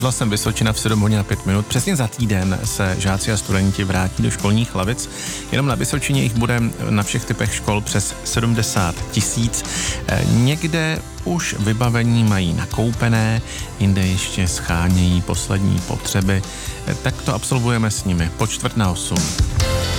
Jsem Vysočina v 7 hodin a 5 minut. Přesně za týden se žáci a studenti vrátí do školních lavic. Jenom na Vysočině jich bude na všech typech škol přes 70 000. Někde už vybavení mají nakoupené, jinde ještě schánějí poslední potřeby. Tak to absolvujeme s nimi po 7:45.